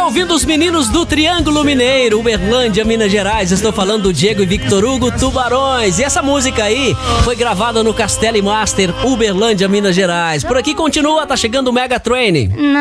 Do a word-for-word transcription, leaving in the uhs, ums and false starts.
ouvindo os meninos do Triângulo Mineiro, Uberlândia, Minas Gerais. Estou falando do Diego e Victor Hugo, Tubarões. E essa música aí foi gravada no Castelo Master, Uberlândia, Minas Gerais. Por aqui continua, tá chegando o Mega Train.